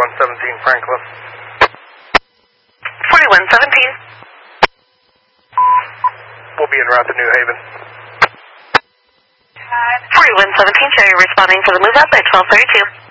4117 Franklin. 4117. We'll be en route to New Haven. 4117, show you responding to the move up at 1232.